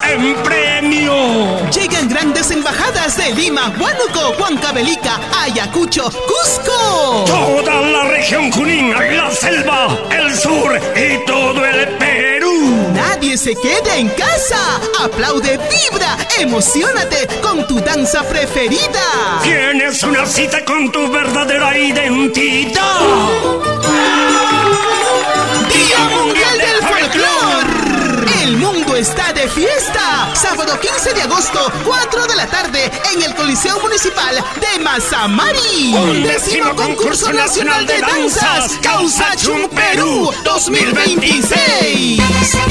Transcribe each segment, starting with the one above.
en premio. Llegan grandes embajadas de Lima, Huánuco, Huancavelica, Ayacucho, Cusco. Toda la región Junín, la selva, el sur y todo el Perú. Nadie se quede en casa. Aplaude, vibra, emocionate con tu danza preferida. Tienes una cita con tu verdadera identidad. Día Mundial del Folclor. El mundo está de fiesta. Sábado 15 de agosto, 4 de la tarde, en el Coliseo Municipal de Mazamari. 11º Concurso Nacional de Danzas, Causachum Perú 2026.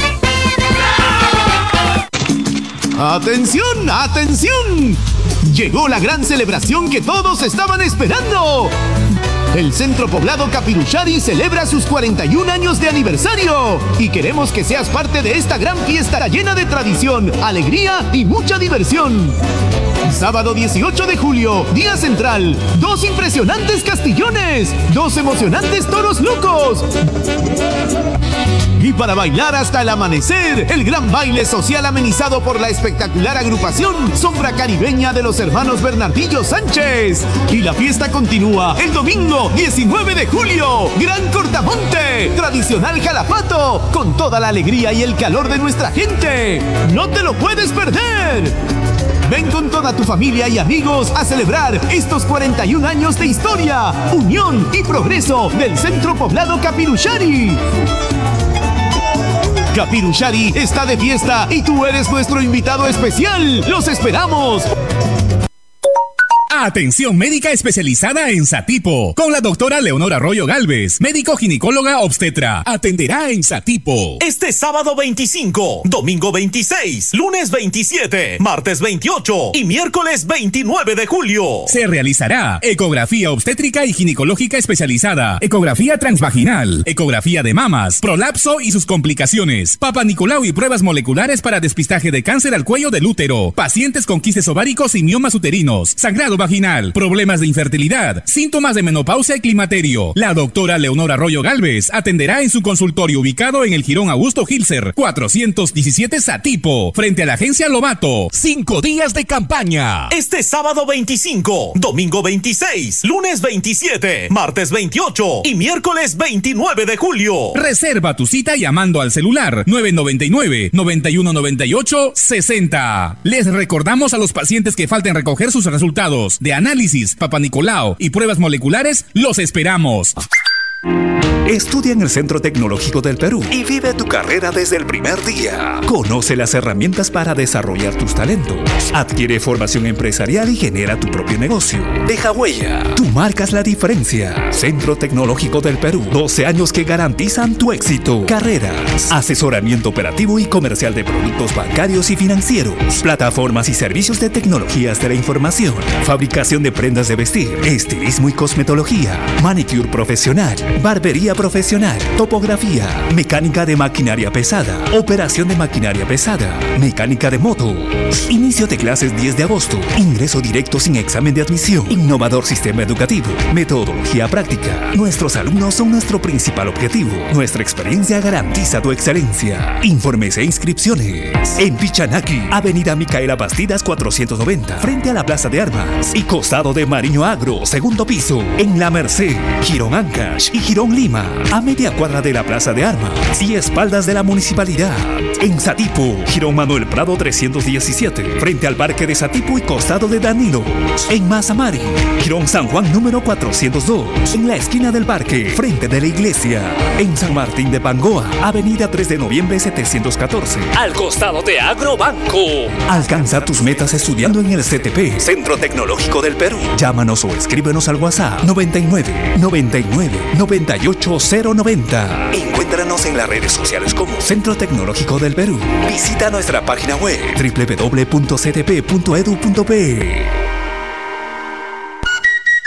¡Atención! ¡Atención! Llegó la gran celebración que todos estaban esperando. El Centro Poblado Capiruchari celebra sus 41 años de aniversario y queremos que seas parte de esta gran fiesta llena de tradición, alegría y mucha diversión. Sábado 18 de julio, día central, 2 impresionantes castillones, 2 emocionantes toros locos. Y para bailar hasta el amanecer, el gran baile social amenizado por la espectacular agrupación Sombra Caribeña de los hermanos Bernardillo Sánchez. Y la fiesta continúa el domingo 19 de julio, Gran Cortamonte, tradicional Jalapato, con toda la alegría y el calor de nuestra gente. ¡No te lo puedes perder! Ven con toda tu familia y amigos a celebrar estos 41 años de historia, unión y progreso del Centro Poblado Capiruchari. Capiruchari está de fiesta y tú eres nuestro invitado especial. ¡Los esperamos! Atención médica especializada en Satipo, con la doctora Leonora Arroyo Gálvez, médico ginecóloga obstetra. Atenderá en Satipo este sábado 25, domingo 26, lunes 27, martes 28 y miércoles 29 de julio. Se realizará ecografía obstétrica y ginecológica especializada, ecografía transvaginal, ecografía de mamas, prolapso y sus complicaciones, Papa Nicolau y pruebas moleculares para despistaje de cáncer al cuello del útero, pacientes con quistes ováricos y miomas uterinos, sangrado vaginal, problemas de infertilidad, síntomas de menopausia y climaterio. La doctora Leonora Arroyo Gálvez atenderá en su consultorio ubicado en el Jirón Augusto Gilser, 417 Satipo, frente a la agencia Lobato. 5 días de campaña. Este sábado 25, domingo 26, lunes 27, martes 28 y miércoles 29 de julio. Reserva tu cita llamando al celular 999-9198-60. Les recordamos a los pacientes que falten recoger sus resultados de análisis, Papa Nicolau y pruebas moleculares. Los esperamos. Estudia en el Centro Tecnológico del Perú y vive tu carrera desde el primer día. Conoce las herramientas para desarrollar tus talentos. Adquiere formación empresarial y genera tu propio negocio. Deja huella. Tú marcas la diferencia. Centro Tecnológico del Perú. 12 años que garantizan tu éxito. Carreras, asesoramiento operativo y comercial de productos bancarios y financieros. Plataformas y servicios de tecnologías de la información. Fabricación de prendas de vestir. Estilismo y cosmetología. Manicure profesional. Barbería profesional, topografía, mecánica de maquinaria pesada, operación de maquinaria pesada, mecánica de motos. Inicio de clases 10 de agosto, ingreso directo sin examen de admisión, innovador sistema educativo, metodología práctica. Nuestros alumnos son nuestro principal objetivo. Nuestra experiencia garantiza tu excelencia. Informes e inscripciones en Pichanaki, Avenida Micaela Bastidas 490, frente a la Plaza de Armas y costado de Mariño Agro, segundo piso, en La Merced, Jirón Ancash y Jirón Lima, a media cuadra de la Plaza de Armas y espaldas de la municipalidad. En Satipo, Jirón Manuel Prado 317, frente al Parque de Satipo y costado de Danilo. En Mazamari, Jirón San Juan número 402, en la esquina del parque, frente de la iglesia. En San Martín de Pangoa, Avenida 3 de Noviembre 714, al costado de Agrobanco. Alcanza tus metas estudiando en el CTP, Centro Tecnológico del Perú. Llámanos o escríbenos al WhatsApp 99 99 98 090. Encuéntranos en las redes sociales como Centro Tecnológico del Perú. Visita nuestra página web www.ctp.edu.pe.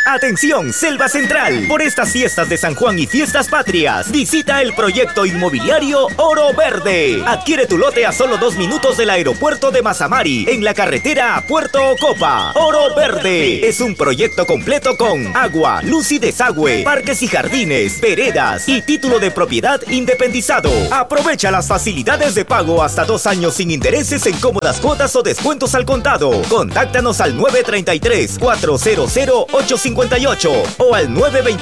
Atención, Selva Central. Por estas fiestas de San Juan y fiestas patrias, visita el proyecto inmobiliario Oro Verde. Adquiere tu lote a solo 2 minutos del aeropuerto de Mazamari, en la carretera a Puerto Ocopa. Oro Verde es un proyecto completo con agua, luz y desagüe, parques y jardines, veredas y título de propiedad independizado. Aprovecha las facilidades de pago hasta 2 años sin intereses en cómodas cuotas o descuentos al contado. Contáctanos al 933-400-858 o al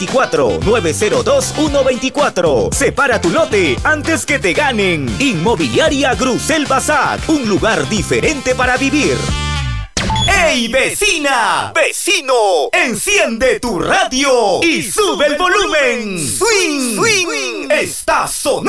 924-902-124. Separa tu lote antes que te ganen. Inmobiliaria Gruselva SAC, un lugar diferente para vivir. ¡Ey, vecina! ¡Vecino! ¡Enciende tu radio y sube el volumen! ¡Swing! ¡Swing! ¡Está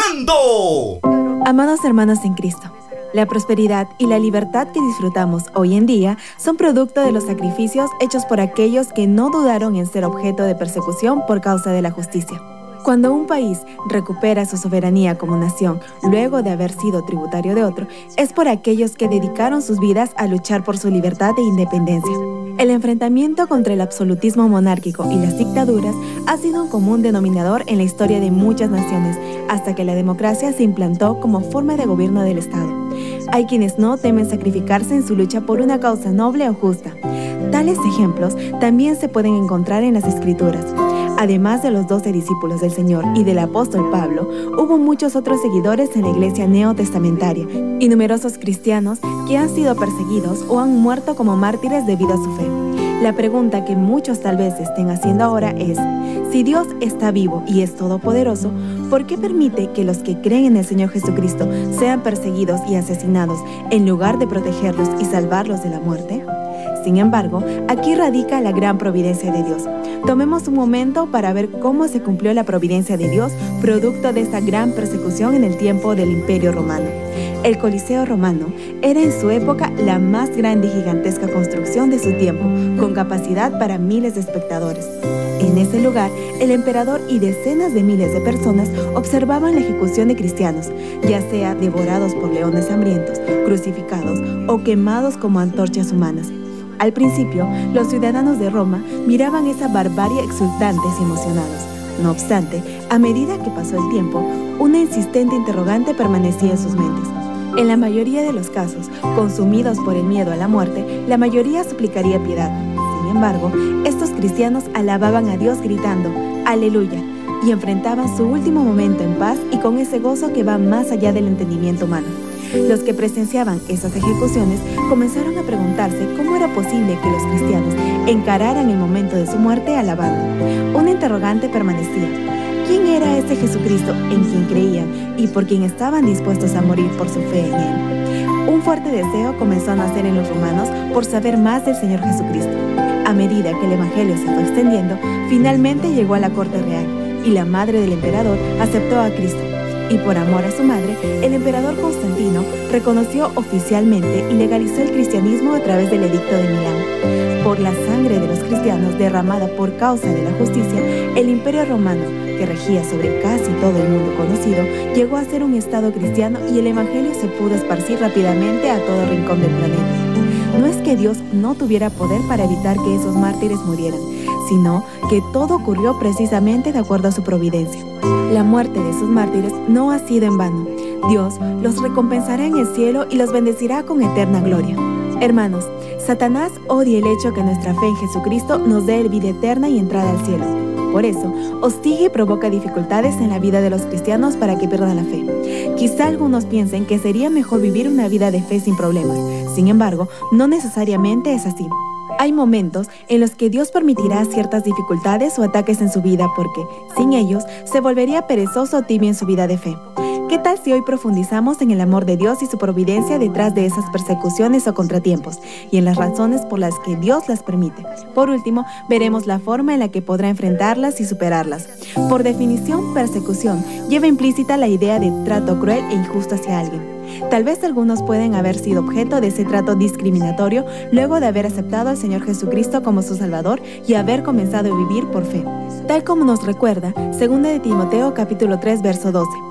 sonando! Amados hermanos en Cristo, la prosperidad y la libertad que disfrutamos hoy en día son producto de los sacrificios hechos por aquellos que no dudaron en ser objeto de persecución por causa de la justicia. Cuando un país recupera su soberanía como nación luego de haber sido tributario de otro, es por aquellos que dedicaron sus vidas a luchar por su libertad e independencia. El enfrentamiento contra el absolutismo monárquico y las dictaduras ha sido un común denominador en la historia de muchas naciones, hasta que la democracia se implantó como forma de gobierno del Estado. Hay quienes no temen sacrificarse en su lucha por una causa noble o justa. Tales ejemplos también se pueden encontrar en las Escrituras. Además de los 12 discípulos del Señor y del apóstol Pablo, hubo muchos otros seguidores en la iglesia neotestamentaria y numerosos cristianos que han sido perseguidos o han muerto como mártires debido a su fe. La pregunta que muchos tal vez estén haciendo ahora es: si Dios está vivo y es todopoderoso, ¿por qué permite que los que creen en el Señor Jesucristo sean perseguidos y asesinados en lugar de protegerlos y salvarlos de la muerte? Sin embargo, aquí radica la gran providencia de Dios. Tomemos un momento para ver cómo se cumplió la providencia de Dios producto de esta gran persecución en el tiempo del Imperio Romano. El Coliseo Romano era en su época la más grande y gigantesca construcción de su tiempo, con capacidad para miles de espectadores. En ese lugar, el emperador y decenas de miles de personas observaban la ejecución de cristianos, ya sea devorados por leones hambrientos, crucificados o quemados como antorchas humanas. Al principio, los ciudadanos de Roma miraban esa barbarie exultantes y emocionados. No obstante, a medida que pasó el tiempo, una insistente interrogante permanecía en sus mentes. En la mayoría de los casos, consumidos por el miedo a la muerte, la mayoría suplicaría piedad. Sin embargo, estos cristianos alababan a Dios gritando ¡Aleluya! Y enfrentaban su último momento en paz y con ese gozo que va más allá del entendimiento humano. Los que presenciaban esas ejecuciones comenzaron a preguntarse cómo era posible que los cristianos encararan el momento de su muerte alabando. Una interrogante permanecía: ¿quién era ese Jesucristo en quien creían y por quien estaban dispuestos a morir por su fe en Él? Un fuerte deseo comenzó a nacer en los romanos por saber más del Señor Jesucristo. A medida que el Evangelio se fue extendiendo, finalmente llegó a la corte real y la madre del emperador aceptó a Cristo. Y por amor a su madre, el emperador Constantino reconoció oficialmente y legalizó el cristianismo a través del Edicto de Milán. Por la sangre de los cristianos derramada por causa de la justicia, el Imperio Romano, que regía sobre casi todo el mundo conocido, llegó a ser un estado cristiano y el evangelio se pudo esparcir rápidamente a todo rincón del planeta. No es que Dios no tuviera poder para evitar que esos mártires murieran, sino que todo ocurrió precisamente de acuerdo a su providencia. La muerte de esos mártires no ha sido en vano. Dios los recompensará en el cielo y los bendecirá con eterna gloria. Hermanos, Satanás odia el hecho que nuestra fe en Jesucristo nos dé vida eterna y entrada al cielo. Por eso, hostiga y provoca dificultades en la vida de los cristianos para que pierdan la fe. Quizá algunos piensen que sería mejor vivir una vida de fe sin problemas. Sin embargo, no necesariamente es así. Hay momentos en los que Dios permitirá ciertas dificultades o ataques en su vida porque, sin ellos, se volvería perezoso o tibio en su vida de fe. ¿Qué tal si hoy profundizamos en el amor de Dios y su providencia detrás de esas persecuciones o contratiempos y en las razones por las que Dios las permite? Por último, veremos la forma en la que podrá enfrentarlas y superarlas. Por definición, persecución lleva implícita la idea de trato cruel e injusto hacia alguien. Tal vez algunos pueden haber sido objeto de ese trato discriminatorio luego de haber aceptado al Señor Jesucristo como su Salvador y haber comenzado a vivir por fe. Tal como nos recuerda 2 de Timoteo capítulo 3 verso 12.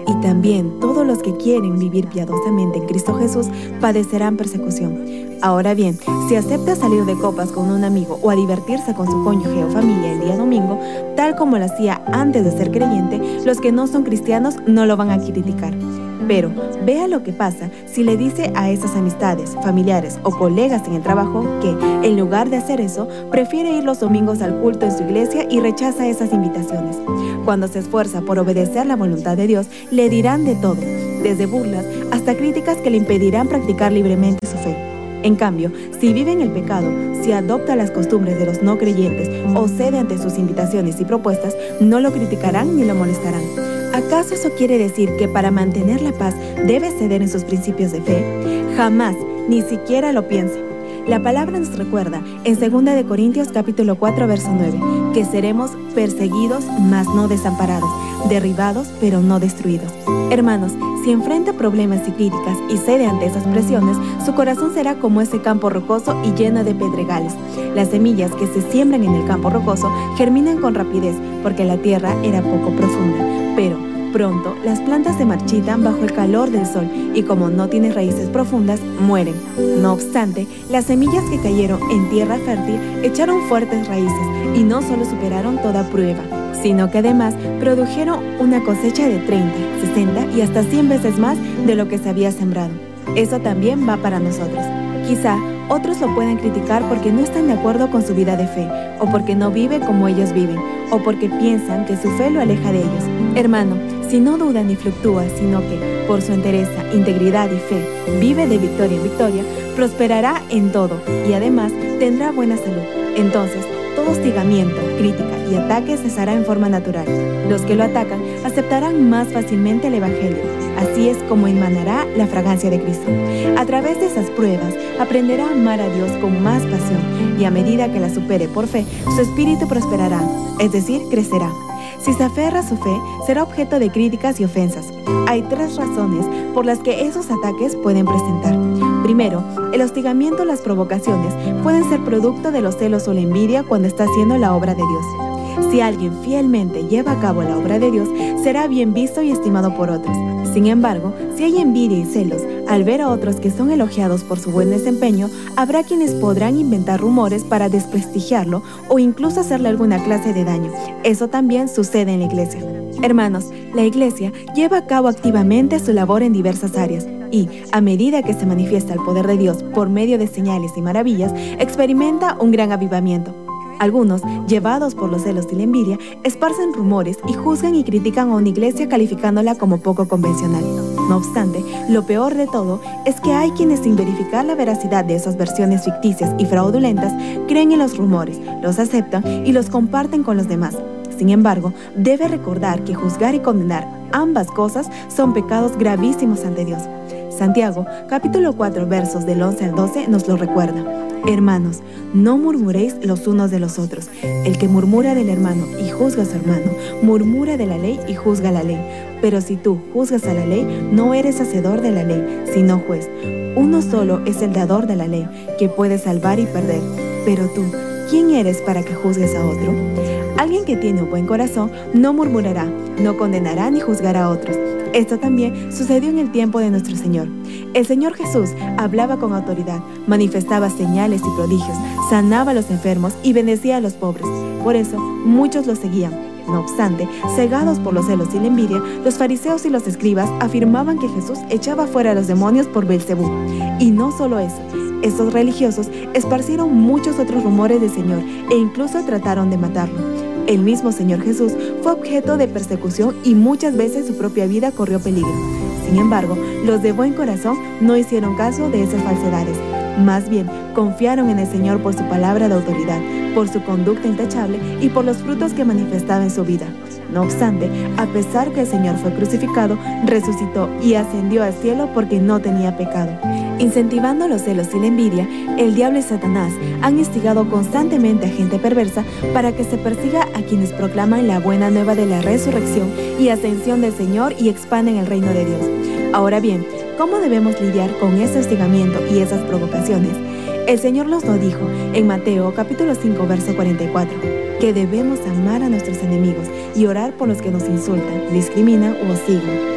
y también todos los que quieren vivir piadosamente en Cristo Jesús padecerán persecución. Ahora bien, si acepta salir de copas con un amigo o a divertirse con su cónyuge o familia el día domingo, tal como lo hacía antes de ser creyente, los que no son cristianos no lo van a criticar. Pero vea lo que pasa si le dice a esas amistades, familiares o colegas en el trabajo que, en lugar de hacer eso, prefiere ir los domingos al culto en su iglesia y rechaza esas invitaciones. Cuando se esfuerza por obedecer la voluntad de Dios, le dirán de todo, desde burlas hasta críticas que le impedirán practicar libremente su fe. En cambio, si vive en el pecado, si adopta las costumbres de los no creyentes o cede ante sus invitaciones y propuestas, no lo criticarán ni lo molestarán. ¿Acaso eso quiere decir que para mantener la paz debe ceder en sus principios de fe? Jamás, ni siquiera lo piense. La palabra nos recuerda en 2 Corintios capítulo 4, verso 9, que seremos perseguidos, mas no desamparados, derribados, pero no destruidos. Hermanos, si enfrenta problemas y críticas y cede ante esas presiones, su corazón será como ese campo rocoso y lleno de pedregales. Las semillas que se siembran en el campo rocoso germinan con rapidez porque la tierra era poco profunda, pero pronto las plantas se marchitan bajo el calor del sol y como no tienen raíces profundas, mueren. No obstante, las semillas que cayeron en tierra fértil echaron fuertes raíces y no solo superaron toda prueba, sino que además produjeron una cosecha de 30, 60 y hasta 100 veces más de lo que se había sembrado. Eso también va para nosotros. Quizá otros lo puedan criticar porque no están de acuerdo con su vida de fe, o porque no vive como ellos viven, o porque piensan que su fe lo aleja de ellos. Hermano, si no duda ni fluctúa, sino que, por su entereza, integridad y fe, vive de victoria en victoria, prosperará en todo y además tendrá buena salud. Entonces, todo hostigamiento, crítica y ataque cesará en forma natural. Los que lo atacan aceptarán más fácilmente el Evangelio. Así es como emanará la fragancia de Cristo. A través de esas pruebas, aprenderá a amar a Dios con más pasión y a medida que la supere por fe, su espíritu prosperará, es decir, crecerá. Si se aferra a su fe, será objeto de críticas y ofensas. Hay 3 razones por las que esos ataques pueden presentar. Primero, el hostigamiento o las provocaciones pueden ser producto de los celos o la envidia cuando está haciendo la obra de Dios. Si alguien fielmente lleva a cabo la obra de Dios, será bien visto y estimado por otros. Sin embargo, si hay envidia y celos, al ver a otros que son elogiados por su buen desempeño, habrá quienes podrán inventar rumores para desprestigiarlo o incluso hacerle alguna clase de daño. Eso también sucede en la iglesia. Hermanos, la iglesia lleva a cabo activamente su labor en diversas áreas y, a medida que se manifiesta el poder de Dios por medio de señales y maravillas, experimenta un gran avivamiento. Algunos, llevados por los celos y la envidia, esparcen rumores y juzgan y critican a una iglesia calificándola como poco convencional. No obstante, lo peor de todo es que hay quienes, sin verificar la veracidad de esas versiones ficticias y fraudulentas, creen en los rumores, los aceptan y los comparten con los demás. Sin embargo, debe recordar que juzgar y condenar ambas cosas son pecados gravísimos ante Dios. Santiago, capítulo 4, versos del 11 al 12, nos lo recuerda. Hermanos, no murmuréis los unos de los otros. El que murmura del hermano y juzga a su hermano, murmura de la ley y juzga la ley. Pero si tú juzgas a la ley, no eres hacedor de la ley, sino juez. Uno solo es el dador de la ley, que puede salvar y perder. Pero tú, ¿quién eres para que juzgues a otro? Alguien que tiene un buen corazón no murmurará, no condenará ni juzgará a otros. Esto también sucedió en el tiempo de nuestro Señor. El Señor Jesús hablaba con autoridad, manifestaba señales y prodigios, sanaba a los enfermos y bendecía a los pobres. Por eso, muchos lo seguían. No obstante, cegados por los celos y la envidia, los fariseos y los escribas afirmaban que Jesús echaba fuera a los demonios por Beelzebú. Y no solo eso, estos religiosos esparcieron muchos otros rumores del Señor e incluso trataron de matarlo. El mismo Señor Jesús fue objeto de persecución y muchas veces su propia vida corrió peligro. Sin embargo, los de buen corazón no hicieron caso de esas falsedades. Más bien, confiaron en el Señor por su palabra de autoridad, por su conducta intachable y por los frutos que manifestaba en su vida. No obstante, a pesar que el Señor fue crucificado, resucitó y ascendió al cielo porque no tenía pecado. Incentivando los celos y la envidia, el diablo y Satanás han instigado constantemente a gente perversa para que se persiga a quienes proclaman la buena nueva de la resurrección y ascensión del Señor y expanden el reino de Dios. Ahora bien, ¿cómo debemos lidiar con ese hostigamiento y esas provocaciones? El Señor nos lo dijo en Mateo capítulo 5, verso 44, que debemos amar a nuestros enemigos y orar por los que nos insultan, discriminan o hostigan.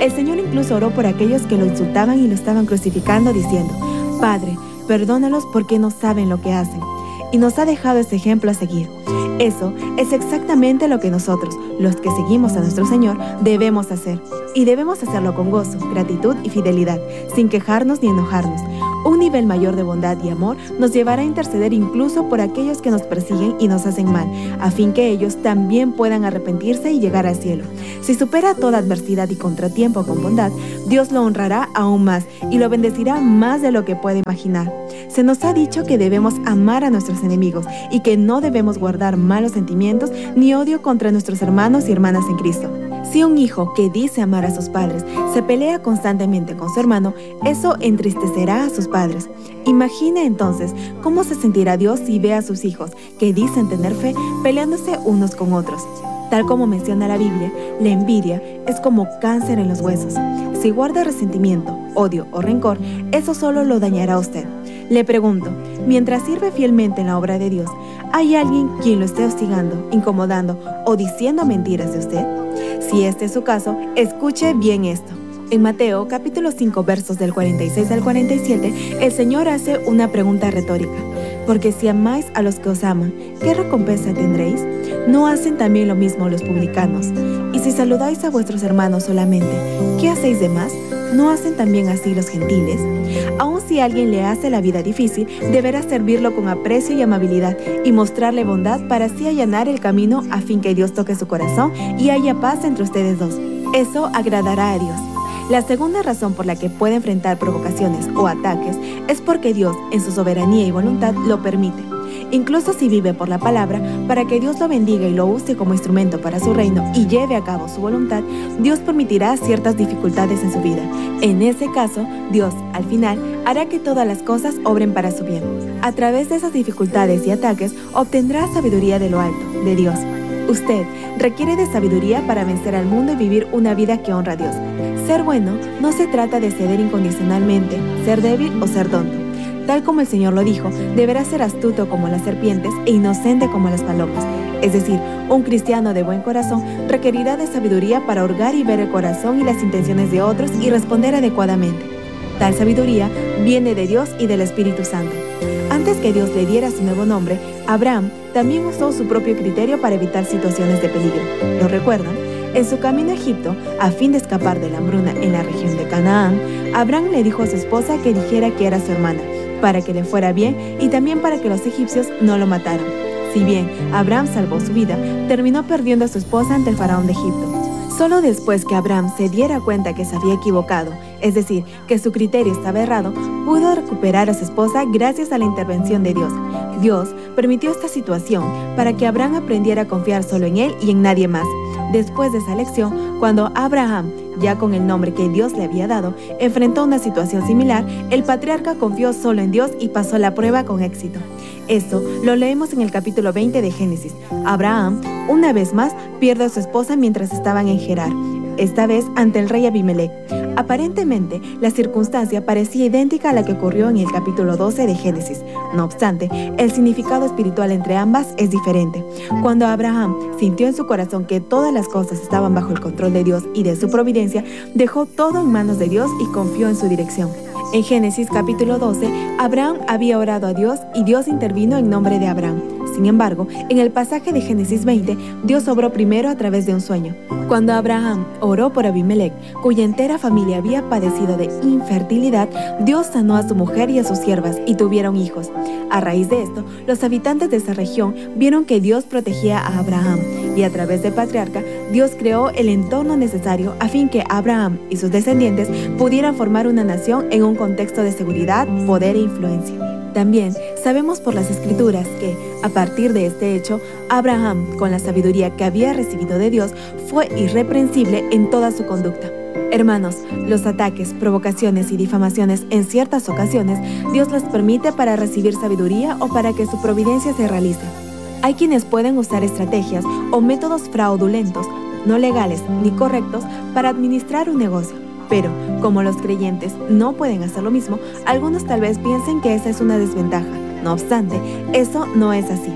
El Señor incluso oró por aquellos que lo insultaban y lo estaban crucificando, diciendo: Padre, perdónalos porque no saben lo que hacen. Y nos ha dejado ese ejemplo a seguir. Eso es exactamente lo que nosotros, los que seguimos a nuestro Señor, debemos hacer. Y debemos hacerlo con gozo, gratitud y fidelidad, sin quejarnos ni enojarnos. Un nivel mayor de bondad y amor nos llevará a interceder incluso por aquellos que nos persiguen y nos hacen mal, a fin que ellos también puedan arrepentirse y llegar al cielo. Si supera toda adversidad y contratiempo con bondad, Dios lo honrará aún más y lo bendecirá más de lo que puede imaginar. Se nos ha dicho que debemos amar a nuestros enemigos y que no debemos guardar malos sentimientos ni odio contra nuestros hermanos y hermanas en Cristo. Si un hijo que dice amar a sus padres se pelea constantemente con su hermano, eso entristecerá a sus padres. Imagine entonces cómo se sentirá Dios si ve a sus hijos, que dicen tener fe, peleándose unos con otros. Tal como menciona la Biblia, la envidia es como cáncer en los huesos. Si guarda resentimiento, odio o rencor, eso solo lo dañará a usted. Le pregunto, mientras sirve fielmente en la obra de Dios, ¿hay alguien quien lo esté hostigando, incomodando o diciendo mentiras de usted? Si este es su caso, escuche bien esto. En Mateo capítulo 5 versos del 46 al 47, el Señor hace una pregunta retórica. Porque si amáis a los que os aman, ¿qué recompensa tendréis? ¿No hacen también lo mismo los publicanos? Y si saludáis a vuestros hermanos solamente, ¿qué hacéis de más? ¿No hacen también así los gentiles? Aun si alguien le hace la vida difícil, deberá servirlo con aprecio y amabilidad y mostrarle bondad para así allanar el camino a fin que Dios toque su corazón y haya paz entre ustedes dos. Eso agradará a Dios. La segunda razón por la que puede enfrentar provocaciones o ataques es porque Dios, en su soberanía y voluntad, lo permite. Incluso si vive por la palabra, para que Dios lo bendiga y lo use como instrumento para su reino y lleve a cabo su voluntad, Dios permitirá ciertas dificultades en su vida. En ese caso, Dios, al final, hará que todas las cosas obren para su bien. A través de esas dificultades y ataques, obtendrá sabiduría de lo alto, de Dios. Usted requiere de sabiduría para vencer al mundo y vivir una vida que honra a Dios. Ser bueno no se trata de ceder incondicionalmente, ser débil o ser tonto. Tal como el Señor lo dijo, deberá ser astuto como las serpientes e inocente como las palomas. Es decir, un cristiano de buen corazón requerirá de sabiduría para hurgar y ver el corazón y las intenciones de otros y responder adecuadamente. Tal sabiduría viene de Dios y del Espíritu Santo. Antes que Dios le diera su nuevo nombre, Abraham también usó su propio criterio para evitar situaciones de peligro. ¿Lo recuerdan? En su camino a Egipto, a fin de escapar de la hambruna en la región de Canaán, Abraham le dijo a su esposa que dijera que era su hermana, para que le fuera bien y también para que los egipcios no lo mataran. Si bien Abraham salvó su vida, terminó perdiendo a su esposa ante el faraón de Egipto. Solo después que Abraham se diera cuenta que se había equivocado, es decir, que su criterio estaba errado, pudo recuperar a su esposa gracias a la intervención de Dios. Dios permitió esta situación para que Abraham aprendiera a confiar solo en él y en nadie más. Después de esa lección, cuando Abraham, ya con el nombre que Dios le había dado, enfrentó una situación similar, el patriarca confió solo en Dios y pasó la prueba con éxito. Esto lo leemos en el capítulo 20 de Génesis. Abraham, una vez más, pierde a su esposa mientras estaban en Gerar, esta vez ante el rey Abimelech. Aparentemente, la circunstancia parecía idéntica a la que ocurrió en el capítulo 12 de Génesis. No obstante, el significado espiritual entre ambas es diferente. Cuando Abraham sintió en su corazón que todas las cosas estaban bajo el control de Dios y de su providencia, dejó todo en manos de Dios y confió en su dirección. En Génesis capítulo 12, Abraham había orado a Dios y Dios intervino en nombre de Abraham. Sin embargo, en el pasaje de Génesis 20, Dios obró primero a través de un sueño. Cuando Abraham oró por Abimelech, cuya entera familia había padecido de infertilidad, Dios sanó a su mujer y a sus siervas y tuvieron hijos. A raíz de esto, los habitantes de esa región vieron que Dios protegía a Abraham y a través del patriarca, Dios creó el entorno necesario a fin que Abraham y sus descendientes pudieran formar una nación en un contexto de seguridad, poder e influencia. También sabemos por las Escrituras que, a partir de este hecho, Abraham, con la sabiduría que había recibido de Dios, fue irreprensible en toda su conducta. Hermanos, los ataques, provocaciones y difamaciones en ciertas ocasiones, Dios los permite para recibir sabiduría o para que su providencia se realice. Hay quienes pueden usar estrategias o métodos fraudulentos, no legales ni correctos, para administrar un negocio. Pero, como los creyentes no pueden hacer lo mismo, algunos tal vez piensen que esa es una desventaja. No obstante, eso no es así.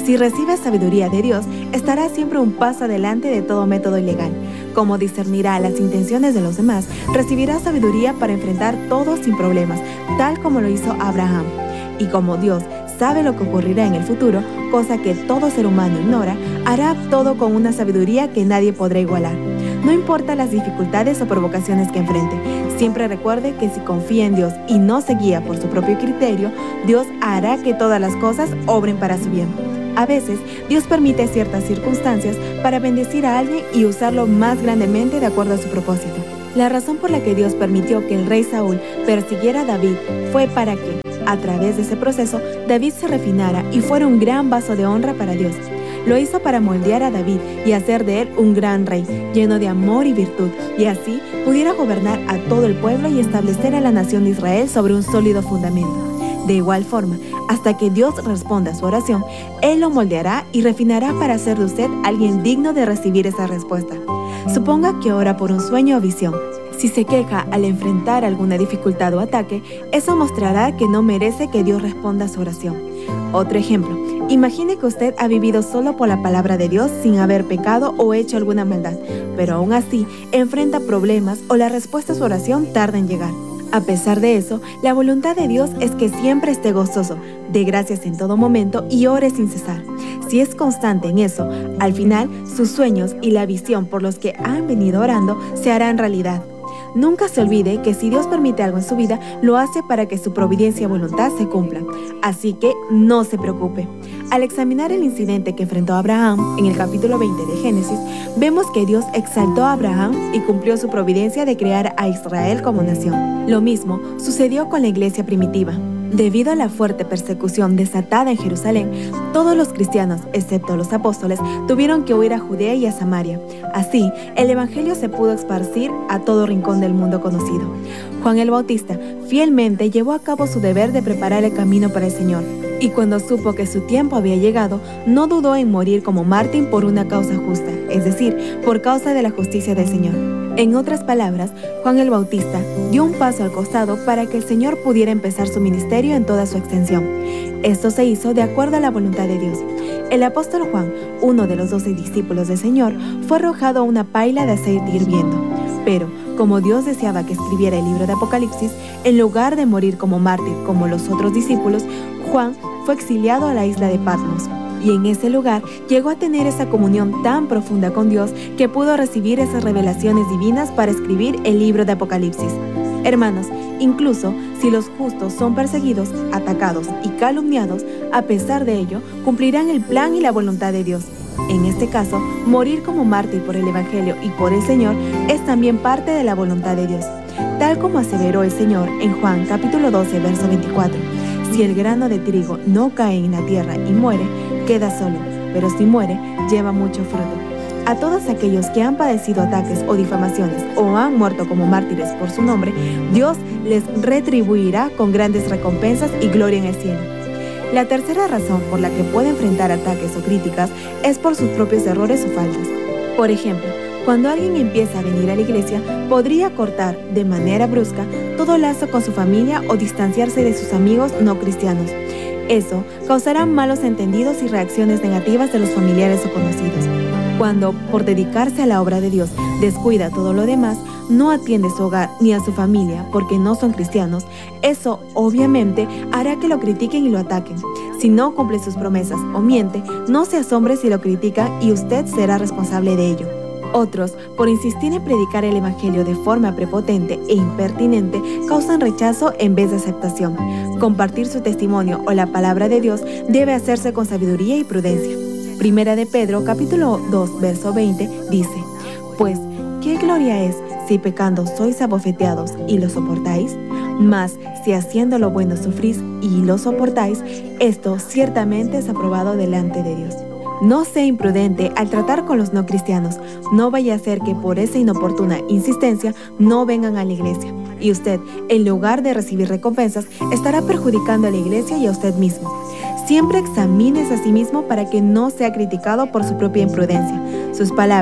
Si recibes sabiduría de Dios, estarás siempre un paso adelante de todo método ilegal. Como discernirá las intenciones de los demás, recibirás sabiduría para enfrentar todo sin problemas, tal como lo hizo Abraham. Y como Dios sabe lo que ocurrirá en el futuro, cosa que todo ser humano ignora, hará todo con una sabiduría que nadie podrá igualar. No importa las dificultades o provocaciones que enfrente, siempre recuerde que si confía en Dios y no se guía por su propio criterio, Dios hará que todas las cosas obren para su bien. A veces, Dios permite ciertas circunstancias para bendecir a alguien y usarlo más grandemente de acuerdo a su propósito. La razón por la que Dios permitió que el rey Saúl persiguiera a David fue para que, a través de ese proceso, David se refinara y fuera un gran vaso de honra para Dios. Lo hizo para moldear a David y hacer de él un gran rey, lleno de amor y virtud, y así pudiera gobernar a todo el pueblo y establecer a la nación de Israel sobre un sólido fundamento. De igual forma, hasta que Dios responda a su oración, Él lo moldeará y refinará para hacer de usted alguien digno de recibir esa respuesta. Suponga que ora por un sueño o visión. Si se queja al enfrentar alguna dificultad o ataque, eso mostrará que no merece que Dios responda a su oración. Otro ejemplo, imagine que usted ha vivido solo por la palabra de Dios sin haber pecado o hecho alguna maldad, pero aún así enfrenta problemas o la respuesta a su oración tarda en llegar. A pesar de eso, la voluntad de Dios es que siempre esté gozoso, dé gracias en todo momento y ore sin cesar. Si es constante en eso, al final sus sueños y la visión por los que han venido orando se harán realidad. Nunca se olvide que si Dios permite algo en su vida, lo hace para que su providencia y voluntad se cumplan. Así que no se preocupe. Al examinar el incidente que enfrentó Abraham en el capítulo 20 de Génesis, vemos que Dios exaltó a Abraham y cumplió su providencia de crear a Israel como nación. Lo mismo sucedió con la iglesia primitiva. Debido a la fuerte persecución desatada en Jerusalén, todos los cristianos, excepto los apóstoles, tuvieron que huir a Judea y a Samaria. Así, el evangelio se pudo esparcir a todo rincón del mundo conocido. Juan el Bautista fielmente llevó a cabo su deber de preparar el camino para el Señor. Y cuando supo que su tiempo había llegado, no dudó en morir como mártir por una causa justa, es decir, por causa de la justicia del Señor. En otras palabras, Juan el Bautista dio un paso al costado para que el Señor pudiera empezar su ministerio en toda su extensión. Esto se hizo de acuerdo a la voluntad de Dios. El apóstol Juan, uno de los 12 discípulos del Señor, fue arrojado a una paila de aceite hirviendo. Pero, como Dios deseaba que escribiera el libro de Apocalipsis, en lugar de morir como mártir como los otros discípulos, Juan fue exiliado a la isla de Patmos. Y en ese lugar llegó a tener esa comunión tan profunda con Dios que pudo recibir esas revelaciones divinas para escribir el libro de Apocalipsis. Hermanos, incluso si los justos son perseguidos, atacados y calumniados, a pesar de ello, cumplirán el plan y la voluntad de Dios. En este caso, morir como mártir por el Evangelio y por el Señor es también parte de la voluntad de Dios. Tal como aseveró el Señor en Juan capítulo 12, verso 24. Si el grano de trigo no cae en la tierra y muere, queda solo, pero si muere, lleva mucho fruto. A todos aquellos que han padecido ataques o difamaciones o han muerto como mártires por su nombre, Dios les retribuirá con grandes recompensas y gloria en el cielo. La tercera razón por la que puede enfrentar ataques o críticas es por sus propios errores o faltas. Por ejemplo, cuando alguien empieza a venir a la iglesia, podría cortar de manera brusca todo lazo con su familia o distanciarse de sus amigos no cristianos. Eso causará malos entendidos y reacciones negativas de los familiares o conocidos. Cuando, por dedicarse a la obra de Dios, descuida todo lo demás, no atiende su hogar ni a su familia porque no son cristianos, eso obviamente hará que lo critiquen y lo ataquen. Si no cumple sus promesas o miente, no se asombre si lo critican y usted será responsable de ello. Otros, por insistir en predicar el evangelio de forma prepotente e impertinente, causan rechazo en vez de aceptación. Compartir su testimonio o la palabra de Dios debe hacerse con sabiduría y prudencia. Primera de Pedro, capítulo 2, verso 20, dice: Pues, ¿qué gloria es si pecando sois abofeteados y lo soportáis? Mas, si haciendo lo bueno sufrís y lo soportáis, esto ciertamente es aprobado delante de Dios. No sea imprudente al tratar con los no cristianos. No vaya a ser que por esa inoportuna insistencia no vengan a la iglesia. Y usted, en lugar de recibir recompensas, estará perjudicando a la iglesia y a usted mismo. Siempre examínese a sí mismo para que no sea criticado por su propia imprudencia. Sus palabras, expresiones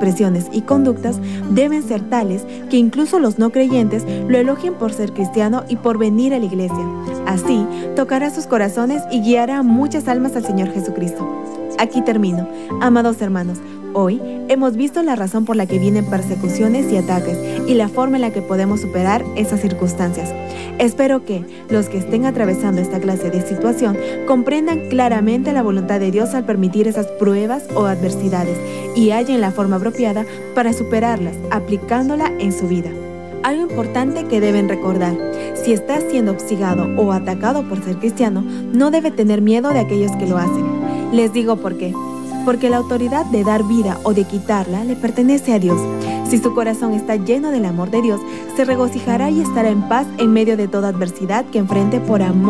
expresiones y conductas deben ser tales que incluso los no creyentes lo elogien por ser cristiano y por venir a la iglesia. Así, tocará sus corazones y guiará a muchas almas al Señor Jesucristo. Aquí termino. Amados hermanos, hoy hemos visto la razón por la que vienen persecuciones y ataques y la forma en la que podemos superar esas circunstancias. Espero que los que estén atravesando esta clase de situación comprendan claramente la voluntad de Dios al permitir esas pruebas o adversidades y hallen la forma apropiada para superarlas, aplicándola en su vida. Algo importante que deben recordar: si está siendo hostigado o atacado por ser cristiano, no debe tener miedo de aquellos que lo hacen. Les digo por qué. Porque la autoridad de dar vida o de quitarla le pertenece a Dios. Si su corazón está lleno del amor de Dios, se regocijará y estará en paz en medio de toda adversidad que enfrente por amor